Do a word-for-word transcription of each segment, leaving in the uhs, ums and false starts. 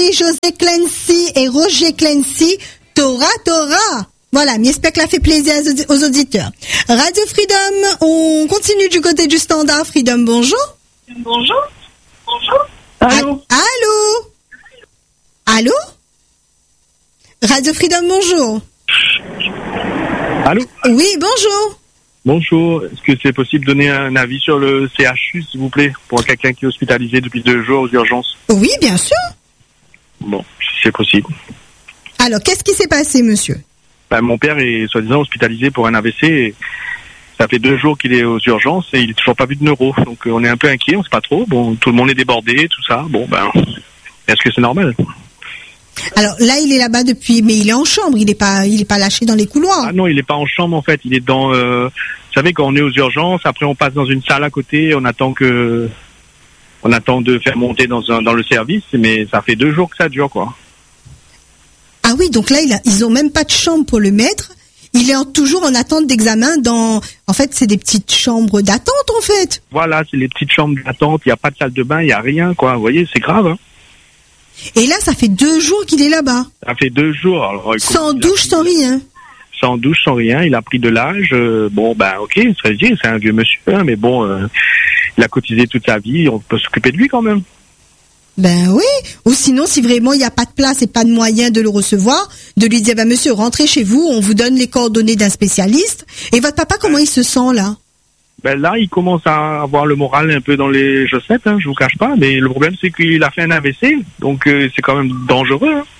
Marie-Josée Clancy et Roger Clancy, Torah Torah. Voilà, j'espère que ça fait plaisir aux auditeurs. Radio Freedom, on continue du côté du standard. Freedom, bonjour. Bonjour. Bonjour. Allô. Allô. Allô. Radio Freedom, bonjour. Allô. Oui, bonjour. Bonjour. Est-ce que c'est possible de donner un avis sur le C H U, s'il vous plaît, pour quelqu'un qui est hospitalisé depuis deux jours aux urgences? Oui, bien sûr. Bon, si c'est possible. Alors, qu'est-ce qui s'est passé, monsieur? Ben, mon père est soi-disant hospitalisé pour un A V C. Et ça fait deux jours qu'il est aux urgences et il n'est toujours pas vu de neuro. Donc euh, on est un peu inquiet, on ne sait pas trop. Bon, tout le monde est débordé, tout ça. Bon, ben, est-ce que c'est normal? Alors là, il est là-bas depuis, mais il est en chambre. Il n'est pas, il est pas lâché dans les couloirs. Ah non, il n'est pas en chambre en fait. Il est dans. Euh, vous savez, quand on est aux urgences, après on passe dans une salle à côté, on attend que, on attend de faire monter dans un, dans le service, mais ça fait deux jours que ça dure, quoi. Ah oui, donc là, il a, ils ont même pas de chambre pour le mettre. Il est en, toujours en attente d'examen dans... En fait, c'est des petites chambres d'attente, en fait. Voilà, c'est les petites chambres d'attente. Il n'y a pas de salle de bain, il n'y a rien, quoi. Vous voyez, c'est grave, hein. Et là, ça fait deux jours qu'il est là-bas. Ça fait deux jours. Alors, écoute, sans douche, sans rien. Sans douche, sans rien. Il a pris de l'âge. Euh, bon, ben, ok, c'est vrai, c'est un vieux monsieur, hein, mais bon, euh, il a cotisé toute sa vie. On peut s'occuper de lui quand même. Ben oui, ou sinon si vraiment il n'y a pas de place et pas de moyen de le recevoir, de lui dire ben monsieur rentrez chez vous, on vous donne les coordonnées d'un spécialiste. Et votre papa comment il se sent là? Ben là il commence à avoir le moral un peu dans les chaussettes, hein, je vous cache pas, mais le problème c'est qu'il a fait un A V C, donc euh, c'est quand même dangereux. Hein.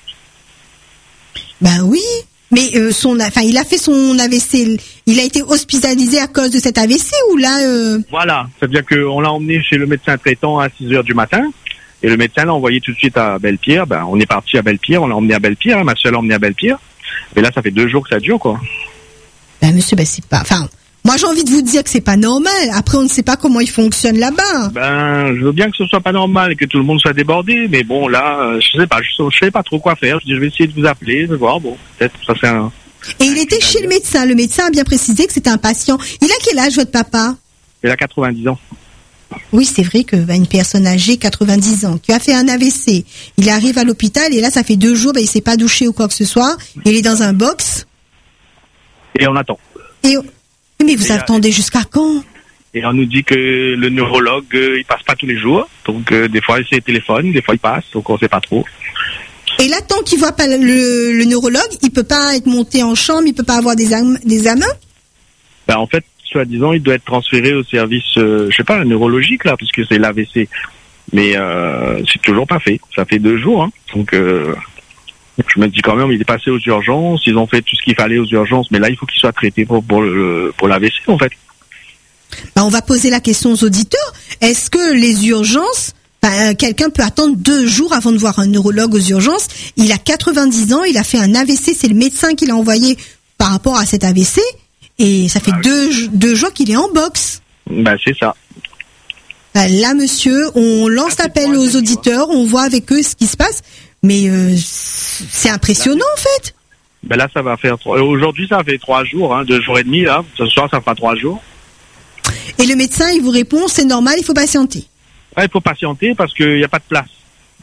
Ben oui, mais euh, son, enfin il a fait son A V C, il a été hospitalisé à cause de cet A V C ou là euh... Voilà, c'est-à-dire qu'on l'a emmené chez le médecin traitant à six heures du matin. Et le médecin l'a envoyé tout de suite à Belle-Pierre. Ben, on est parti à Belle-Pierre, on l'a emmené à Belle-Pierre, hein, ma soeur l'a emmené à Belle-Pierre. Mais là, ça fait deux jours que ça dure, quoi. Ben, monsieur, ben, c'est pas, enfin, moi, j'ai envie de vous dire que c'est pas normal. Après, on ne sait pas comment il fonctionne là-bas. Ben, je veux bien que ce soit pas normal et que tout le monde soit débordé. Mais bon, là, je sais pas, je, je sais pas trop quoi faire. Je dis, je vais essayer de vous appeler, de voir, bon, peut-être, ça c'est un... Et il était chez le médecin. Le médecin a bien précisé que c'était un patient. Il a quel âge, votre papa? Il a quatre-vingt-dix ans. Oui, c'est vrai que ben, une personne âgée, quatre-vingt-dix ans, qui a fait un A V C, il arrive à l'hôpital et là, ça fait deux jours, ben, il s'est pas douché ou quoi que ce soit. Il est dans un box. Et on attend. Et mais vous et attendez a... jusqu'à quand? Et on nous dit que le neurologue, euh, il passe pas tous les jours. Donc euh, des fois, il se téléphone, des fois, il passe. Donc on sait pas trop. Et là, tant qu'il voit pas le, le neurologue, il peut pas être monté en chambre, il peut pas avoir des, am- des examens? Ben en fait, soi-disant, il doit être transféré au service, euh, je sais pas, neurologique, là, parce que c'est l'A V C. Mais euh, c'est toujours pas fait. Ça fait deux jours, hein. Donc, euh, je me dis quand même, il est passé aux urgences, ils ont fait tout ce qu'il fallait aux urgences, mais là, il faut qu'il soit traité pour, pour, le, pour l'A V C, en fait. Ben, on va poser la question aux auditeurs. Est-ce que les urgences, ben, quelqu'un peut attendre deux jours avant de voir un neurologue aux urgences? Il a quatre-vingt-dix ans, il a fait un A V C, c'est le médecin qui l'a envoyé par rapport à cet A V C. Et ça fait ah, deux, oui. deux jours qu'il est en boxe. Ben, c'est ça. Ben, là, monsieur, on lance ah, l'appel aux auditeurs, on voit avec eux ce qui se passe. Mais euh, c'est impressionnant, là, en fait. Ben là, ça va faire... Trois... Aujourd'hui, ça fait trois jours, hein, deux jours et demi, là. Ce soir, ça fera trois jours. Et le médecin, il vous répond, c'est normal, il faut patienter. Ah, il faut patienter parce qu'il n'y a pas de place.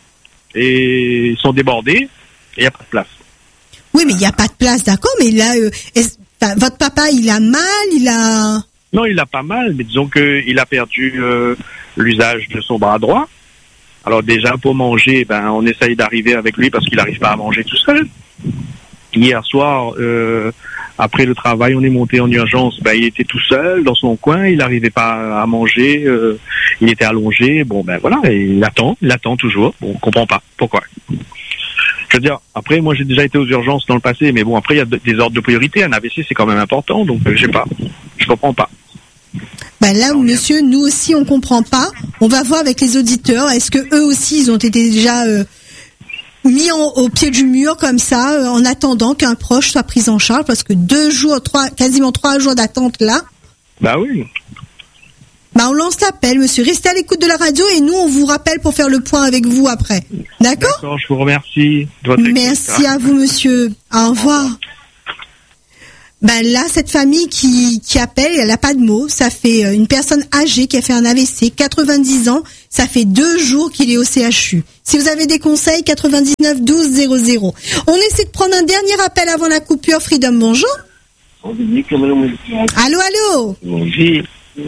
Et ils sont débordés et il n'y a pas de place. Oui, mais il n'y a pas de place, d'accord, mais là... Euh, est-ce... Enfin, votre papa, il a mal, il a... Non, il a pas mal, mais disons qu'il a perdu euh, l'usage de son bras droit. Alors déjà, pour manger, ben, on essaye d'arriver avec lui parce qu'il n'arrive pas à manger tout seul. Hier soir, euh, après le travail, on est monté en urgence. Ben, il était tout seul dans son coin, il n'arrivait pas à manger, euh, il était allongé. Bon, ben voilà, et il attend, il attend toujours. Bon, on comprend pas pourquoi. Je veux dire, après, moi, j'ai déjà été aux urgences dans le passé, mais bon, après, il y a des ordres de priorité. Un A V C, c'est quand même important, donc euh, je sais pas, je comprends pas. Ben là, où, monsieur, nous aussi, on comprend pas. On va voir avec les auditeurs. Est-ce que eux aussi, ils ont été déjà euh, mis en, au pied du mur comme ça, euh, en attendant qu'un proche soit pris en charge, parce que deux jours, trois, quasiment trois jours d'attente là. Bah oui. Bah on lance l'appel, monsieur. Restez à l'écoute de la radio et nous, on vous rappelle pour faire le point avec vous après. D'accord ? D'accord, je vous remercie. De votre Merci écoute. À vous, monsieur. Au revoir. Au revoir. Ben là, cette famille qui, qui appelle, elle n'a pas de mots. Ça fait une personne âgée qui a fait un A V C, quatre-vingt-dix ans. Ça fait deux jours qu'il est au C H U. Si vous avez des conseils, quatre-vingt-dix-neuf douze zéro zéro. On essaie de prendre un dernier appel avant la coupure. Freedom, bonjour. Allô, allô. Bonjour.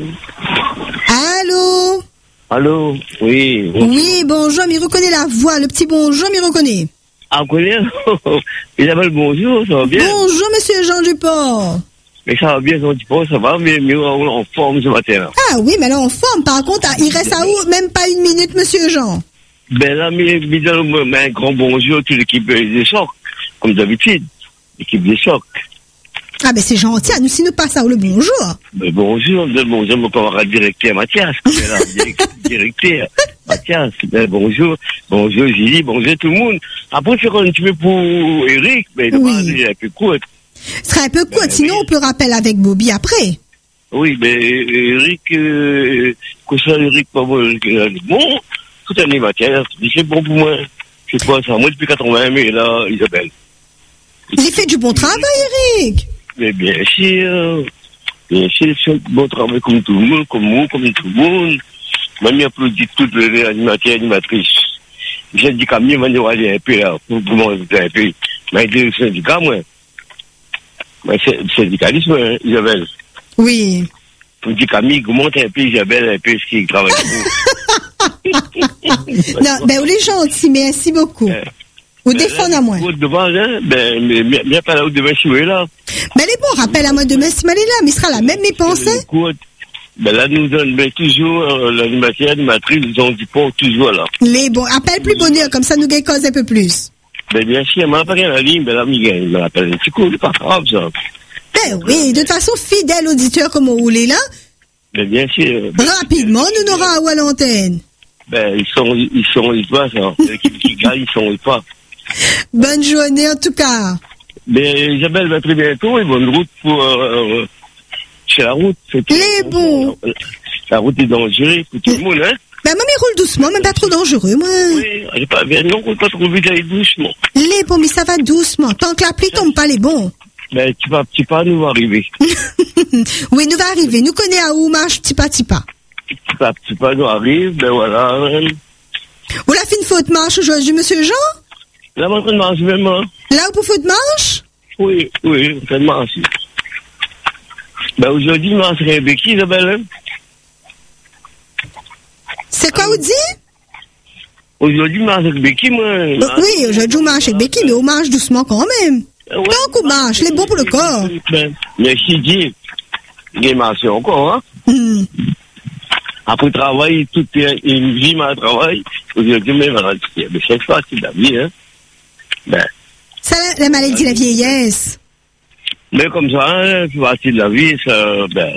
Allô. Allô, oui. Bonjour. Oui, bonjour, mais il reconnaît la voix. Le petit bonjour, mais il reconnaît. Ah, vous connaissez? Isabelle, bonjour, ça va bien? Bonjour, monsieur Jean Duport. Mais ça va bien, Jean Duport, ça va, mais, mais on est en forme ce matin. Là. Ah oui, mais là, en forme. Par contre, il reste à où? Même pas une minute, monsieur Jean. Ben là, mais, mais, mais un grand bonjour à toute l'équipe des chocs, comme d'habitude. L'équipe des chocs. Ah ben c'est gentil, nous si nous passons le bonjour. Ben bonjour, bonjour, mon camarade directeur Mathias, là, directeur Mathias, ben bonjour, bonjour Gilles, bonjour tout le monde. Après, je un petit peu pour Eric, mais oui. il est un peu court. Ce serait un peu court, ben, sinon mais... on peut rappeler avec Bobby après. Oui, ben Eric, euh, que ça, Eric, pas bon, bon, tout année Mathias, c'est bon pour moi. Je sais pas, ça, moi depuis quatre-vingts, mais là, Isabelle. Il fait du bon travail, Eric. Mais bien sûr, bien sûr, il fait du bon travail comme tout le monde, comme moi, comme tout le monde. Même il applaudit toutes les animateurs et animatrices. J'ai dit qu'à mieux, maintenant, on va aller un peu là, pour manger un peu. Mais il dit le syndicat, moi. Mais c'est le syndicalisme, hein, Isabelle. Oui. Pour dire qu'Ami, monte un peu, Isabelle, un peu ce qu'il travaille pour. Non, ben, on est gentil, merci beaucoup. Euh, Ou ben défendre à moi. Devant, hein, ben, mais, mais, mais pas là où demain, si vous êtes là. Ben, les bons, rappelle à moi demain, si mal est là, mais il sera là, même mes pensées. Ben, là, nous donne, ben, toujours, euh, l'animateur, l'animatrice, nous ont dit pas, toujours là. Les bons, appelle plus bonheur, comme ça, nous gagnons cause un peu plus. Ben, bien sûr, elle m'a pas la ligne, ben, là, il m'appelle un petit coup, c'est pas grave, ça. Ben, oui, de toute façon, fidèle auditeur, comme on roulait là. Ben, bien sûr. Ben, rapidement, nous n'aurons à l'antenne. Ben, ils sont, ils sont, ils pas, ça. L'équipe qui gagne, ils sont, ils pas. Bonne journée, en tout cas. Ben, Isabelle va très bientôt et bonne route pour, euh, chez la route. Les bons. La route est dangereuse pour tout le monde, hein. Ben, maman, roule doucement, même pas trop dangereux, moi. Oui, j'ai pas, ben, non, roule pas trop vite, allez doucement. Les bons, mais ça va doucement. Tant que la pluie tombe pas, les bons. Ben, tu vas, petit pas, nous va arriver. Oui, nous va arriver. Nous connaissons à où marche, petit pas, petit pas. Petit pas, petit pas, nous arrive, ben voilà. Vous la fait une faute marche aujourd'hui, monsieur Jean? Là, on fait de marche, vraiment. Là, où pour faute marche? Oui, oui, on fait de marche. Ben, aujourd'hui, moi, c'est un béquille, Isabelle. C'est quoi, vous dites? Aujourd'hui, marche avec béquille, moi. Euh, oui, aujourd'hui, on marche avec béquille, mais on marche doucement quand même. Ouais, tant qu'on marche, c'est bon pour le corps. Ben, merci, Dieu. Il marche encore, hein? Mm. Après le travail, toute une vie, ma travail. Aujourd'hui, même, mais c'est facile, la vie, hein? Ben. Ça, la maladie, la vieillesse. Mais comme ça, hein, c'est facile, la vie, ça, ben.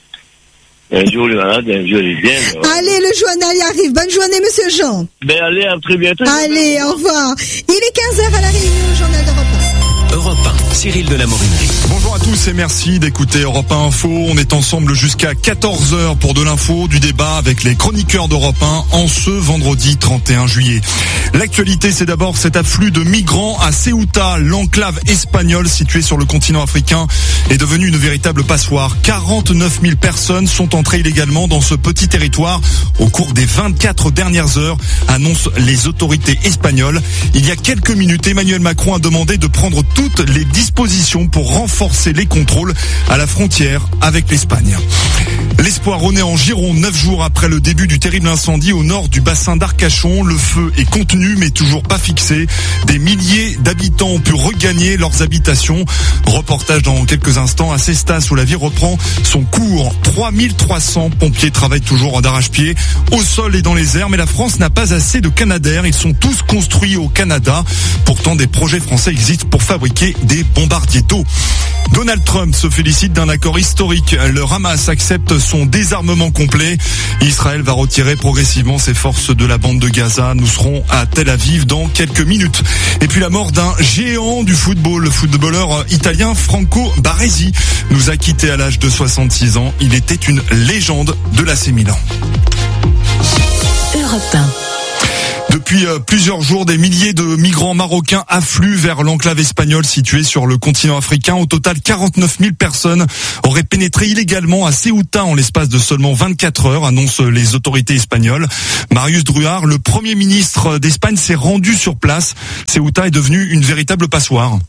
Un jour, il est malade, un jour, il est bien. Ben, allez, le journal y arrive. Bonne journée, monsieur Jean. Ben, allez, à très bientôt. Allez, au revoir. Il est quinze heures à la Réunion, journal d'Europe un. Europe un, Cyril de la Morinerie. Bonjour à tous et merci d'écouter Europe un Info. On est ensemble jusqu'à quatorze heures pour de l'info, du débat avec les chroniqueurs d'Europe un en ce vendredi trente et un juillet. L'actualité, c'est d'abord cet afflux de migrants à Ceuta, l'enclave espagnole située sur le continent africain, est devenue une véritable passoire. quarante-neuf mille personnes sont entrées illégalement dans ce petit territoire au cours des vingt-quatre dernières heures, annoncent les autorités espagnoles. Il y a quelques minutes, Emmanuel Macron a demandé de prendre toutes les dispositions pour renforcer les contrôles à la frontière avec l'Espagne. L'espoir renaît en Gironde, neuf jours après le début du terrible incendie au nord du bassin d'Arcachon. Le feu est contenu mais toujours pas fixé. Des milliers d'habitants ont pu regagner leurs habitations. Reportage dans quelques instants à Cestas où la vie reprend son cours. trois mille trois cents pompiers travaillent toujours d'arrache-pied au sol et dans les airs, mais la France n'a pas assez de Canadair. Ils sont tous construits au Canada. Pourtant, des projets français existent pour fabriquer des bombardiers d'eau. Donald Trump se félicite d'un accord historique. Le Hamas accepte son désarmement complet. Israël va retirer progressivement ses forces de la bande de Gaza. Nous serons à Tel Aviv dans quelques minutes. Et puis la mort d'un géant du football, le footballeur italien Franco Baresi, nous a quittés à l'âge de soixante-six ans. Il était une légende de l'A C Milan. Europe un. Depuis plusieurs jours, des milliers de migrants marocains affluent vers l'enclave espagnole située sur le continent africain. Au total, quarante-neuf mille personnes auraient pénétré illégalement à Ceuta en l'espace de seulement vingt-quatre heures, annoncent les autorités espagnoles. Marius Druard, le Premier ministre d'Espagne, s'est rendu sur place. Ceuta est devenu une véritable passoire.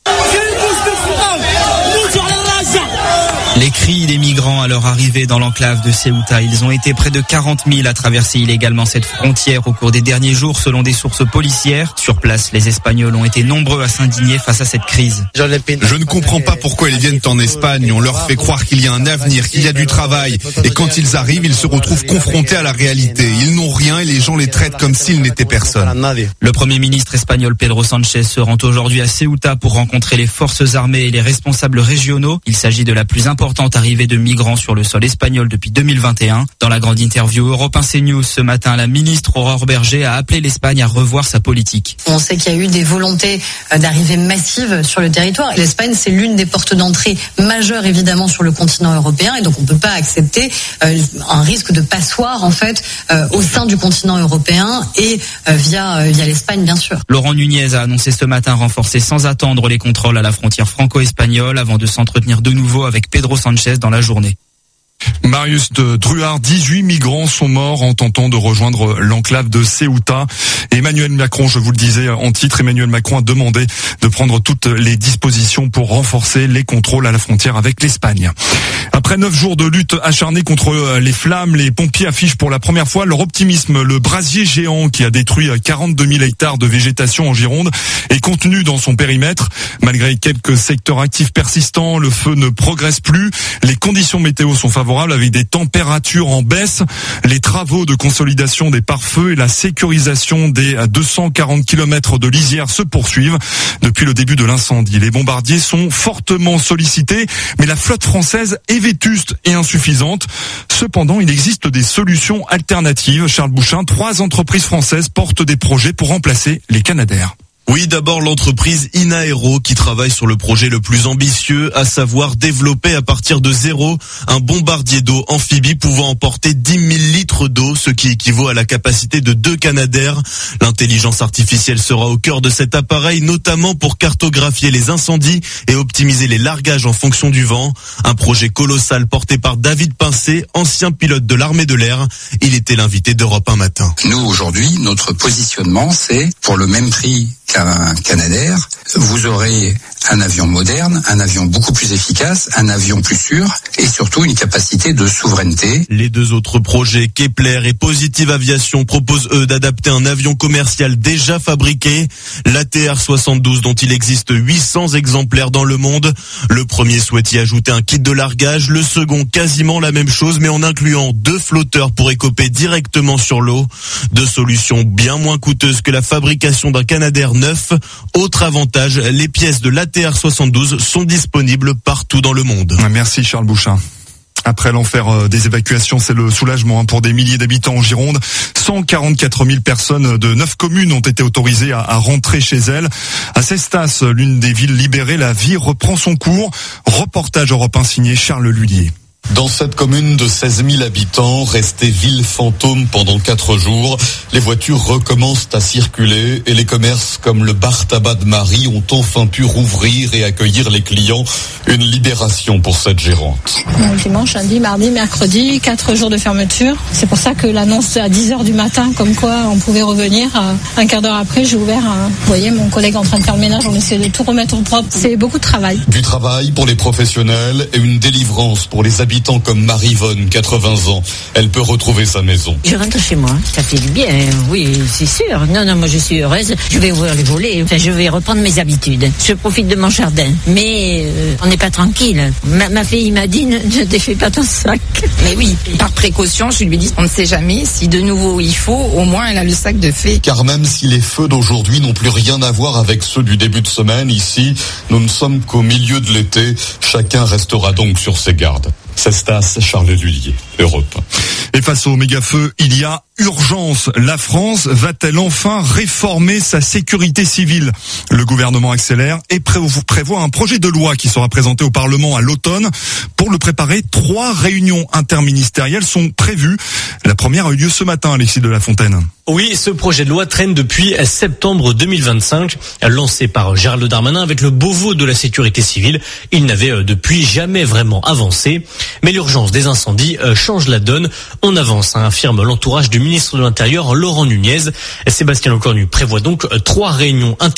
Les cris des migrants à leur arrivée dans l'enclave de Ceuta. Ils ont été près de quarante mille à traverser illégalement cette frontière au cours des derniers jours, selon des sources policières. Sur place, les Espagnols ont été nombreux à s'indigner face à cette crise. Je ne comprends pas pourquoi ils viennent en Espagne. On leur fait croire qu'il y a un avenir, qu'il y a du travail. Et quand ils arrivent, ils se retrouvent confrontés à la réalité. Ils n'ont rien et les gens les traitent comme s'ils n'étaient personne. Le Premier ministre espagnol Pedro Sánchez se rend aujourd'hui à Ceuta pour rencontrer les forces armées et les responsables régionaux. Il s'agit de la plus importante importante arrivée de migrants sur le sol espagnol depuis deux mille vingt et un. Dans la grande interview Europe un CNews ce matin, la ministre Aurore Berger a appelé l'Espagne à revoir sa politique. On sait qu'il y a eu des volontés d'arrivée massive sur le territoire. L'Espagne, c'est l'une des portes d'entrée majeures évidemment sur le continent européen et donc on ne peut pas accepter un risque de passoire en fait au sein du continent européen et via, via l'Espagne bien sûr. Laurent Nunez a annoncé ce matin renforcer sans attendre les contrôles à la frontière franco-espagnole avant de s'entretenir de nouveau avec Pedro Sánchez dans la journée. Marius de Druard, dix-huit migrants sont morts en tentant de rejoindre l'enclave de Ceuta. Emmanuel Macron, je vous le disais en titre, Emmanuel Macron a demandé de prendre toutes les dispositions pour renforcer les contrôles à la frontière avec l'Espagne. Après neuf jours de lutte acharnée contre les flammes, les pompiers affichent pour la première fois leur optimisme. Le brasier géant qui a détruit quarante-deux mille hectares de végétation en Gironde est contenu dans son périmètre. Malgré quelques secteurs actifs persistants, le feu ne progresse plus. Les conditions météo sont favorables avec des températures en baisse. Les travaux de consolidation des pare-feux et la sécurisation des deux cent quarante kilomètres de lisière se poursuivent depuis le début de l'incendie. Les bombardiers sont fortement sollicités, mais la flotte française est vétuste et insuffisante. Cependant, il existe des solutions alternatives. Charles Bouchin, trois entreprises françaises portent des projets pour remplacer les Canadair. Oui, d'abord l'entreprise Inaero qui travaille sur le projet le plus ambitieux, à savoir développer à partir de zéro un bombardier d'eau amphibie pouvant emporter dix mille litres d'eau, ce qui équivaut à la capacité de deux Canadair. L'intelligence artificielle sera au cœur de cet appareil, notamment pour cartographier les incendies et optimiser les largages en fonction du vent. Un projet colossal porté par David Pincé, ancien pilote de l'armée de l'air. Il était l'invité d'Europe un matin. Nous, aujourd'hui, notre positionnement, c'est pour le même prix qu'un Canadair, vous aurez un avion moderne, un avion beaucoup plus efficace, un avion plus sûr et surtout une capacité de souveraineté. Les deux autres projets, Kepler et Positive Aviation, proposent eux d'adapter un avion commercial déjà fabriqué, l'A T R soixante-douze dont il existe huit cents exemplaires dans le monde. Le premier souhaite y ajouter un kit de largage, le second quasiment la même chose mais en incluant deux flotteurs pour écoper directement sur l'eau. Deux solutions bien moins coûteuses que la fabrication d'un Canadair neuf. Autre avantage, les pièces de l'A T R soixante-douze sont disponibles partout dans le monde. Merci Charles Bouchin. Après l'enfer des évacuations, c'est le soulagement pour des milliers d'habitants en Gironde. cent quarante-quatre mille personnes de neuf communes ont été autorisées à rentrer chez elles. À Cestas, l'une des villes libérées, la vie reprend son cours. Reportage Europe un signé Charles Lullier. Dans cette commune de seize mille habitants, restée ville fantôme pendant quatre jours, les voitures recommencent à circuler et les commerces comme le bar tabac de Marie ont enfin pu rouvrir et accueillir les clients. Une libération pour cette gérante. Dimanche, lundi, mardi, mercredi, quatre jours de fermeture. C'est pour ça que l'annonce à dix heures du matin, comme quoi on pouvait revenir, un quart d'heure après, j'ai ouvert. Vous voyez, mon collègue en train de faire le ménage, on essaie de tout remettre au propre. C'est beaucoup de travail. Du travail pour les professionnels et une délivrance pour les habitants comme Marie-Vonne, quatre-vingts ans. Elle peut retrouver sa maison. Je rentre chez moi, ça fait du bien, oui, c'est sûr. Non, non, moi je suis heureuse. Je vais ouvrir les volets, enfin, je vais reprendre mes habitudes. Je profite de mon jardin, mais euh, on n'est pas tranquille. Ma, ma fille m'a dit, ne, ne défais pas ton sac. Mais oui, par précaution, je lui dis, on ne sait jamais, si de nouveau il faut, au moins elle a le sac de fée. Car même si les feux d'aujourd'hui n'ont plus rien à voir avec ceux du début de semaine, ici, nous ne sommes qu'au milieu de l'été. Chacun restera donc sur ses gardes. Cestas, Charles Lullier, Europe. Et face au méga-feu, il y a urgence. La France va-t-elle enfin réformer sa sécurité civile? Le gouvernement accélère et prévoit un projet de loi qui sera présenté au Parlement à l'automne. Pour le préparer, trois réunions interministérielles sont prévues. La première a eu lieu ce matin, Alexis de la Fontaine. Oui, ce projet de loi traîne depuis septembre deux mille vingt-cinq, lancé par Gérald Darmanin avec le Beauvau de la sécurité civile. Il n'avait depuis jamais vraiment avancé. Mais l'urgence des incendies change la donne. On avance, hein, affirme l'entourage du ministre de l'Intérieur, Laurent Nunez. Sébastien Lecornu prévoit donc trois réunions interministérielles